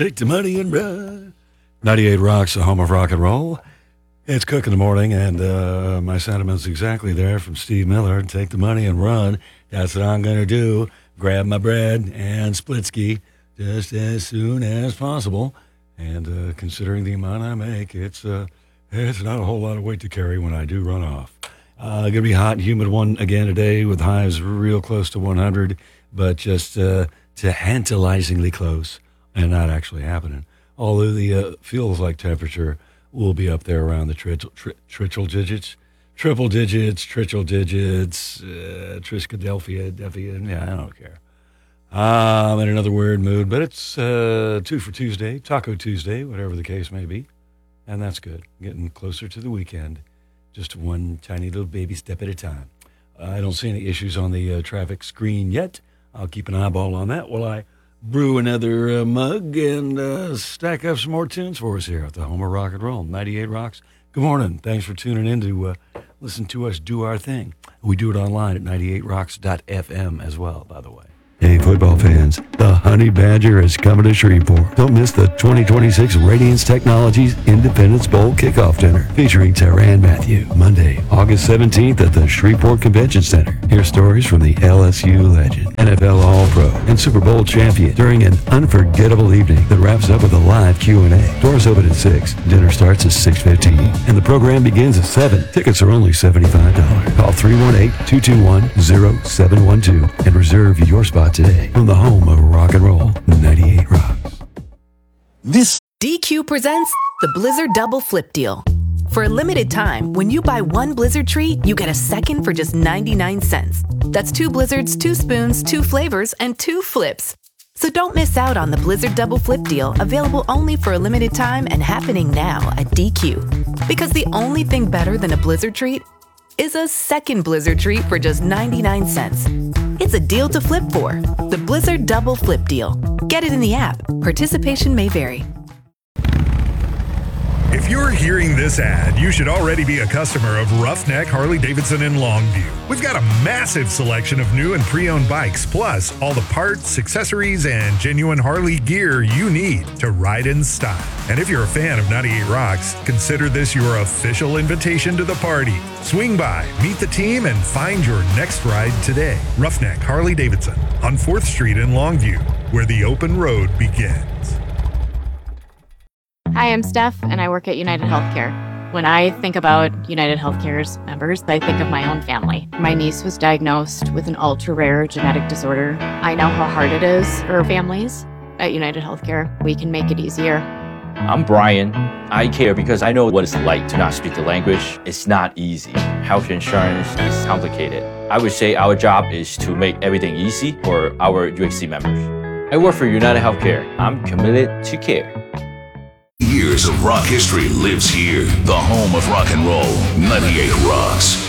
Take the money and run. 98 Rocks, the home of rock and roll. It's Cook in the morning, and my sentiment's exactly there from Steve Miller. Take the money and run. That's what I'm going to do. Grab my bread and Splitsky just as soon as possible. And considering the amount I make, it's not a whole lot of weight to carry when I do run off. Going to be hot and humid one again today with highs real close to 100, but just tantalizingly close and not actually happening. Although the feels like temperature will be up there around the triple digits, Triskadelphia, yeah, I don't care. I'm in another weird mood, but it's 2 for Tuesday, Taco Tuesday, whatever the case may be, and that's good. Getting closer to the weekend, just one tiny little baby step at a time. I don't see any issues on the traffic screen yet. I'll keep an eyeball on that while I brew another mug and stack up some more tunes for us here at the home of rock and roll, 98 Rocks. Good morning. Thanks for tuning in to listen to us do our thing. We do it online at 98rocks.fm as well, by the way. Hey, football fans, the Honey Badger is coming to Shreveport. Don't miss the 2026 Radiance Technologies Independence Bowl Kickoff Dinner featuring Tyrann Mathieu, Monday, August 17th at the Shreveport Convention Center. Hear stories from the LSU legend, NFL All-Pro, and Super Bowl champion during an unforgettable evening that wraps up with a live Q&A. Doors open at 6, dinner starts at 6:15, and the program begins at 7. Tickets are only $75. Call 318-221-0712 and reserve your spot today from the home of rock and roll, 98 Rocks. This DQ presents the Blizzard Double Flip Deal. For a limited time, when you buy one Blizzard treat, you get a second for just 99 cents. That's 2 Blizzards, 2 spoons, 2 flavors, and 2 flips. So don't miss out on the Blizzard Double Flip Deal, available only for a limited time and happening now at DQ. Because the only thing better than a Blizzard treat is a second Blizzard treat for just 99 cents. It's a deal to flip for. The Blizzard Double Flip Deal. Get it in the app. Participation may vary. If you're hearing this ad, you should already be a customer of Roughneck Harley-Davidson in Longview. We've got a massive selection of new and pre-owned bikes, plus all the parts, accessories, and genuine Harley gear you need to ride in style. And if you're a fan of 98 Rocks, consider this your official invitation to the party. Swing by, meet the team, and find your next ride today. Roughneck Harley-Davidson on 4th Street in Longview, where the open road begins. Hi, I'm Steph, and I work at United Healthcare. When I think about United Healthcare's members, I think of my own family. My niece was diagnosed with an ultra-rare genetic disorder. I know how hard it is for families. At United Healthcare, we can make it easier. I'm Brian. I care because I know what it's like to not speak the language. It's not easy. Health insurance is complicated. I would say our job is to make everything easy for our UHC members. I work for United Healthcare. I'm committed to care. Years of rock history lives here, the home of rock and roll, 98 Rocks.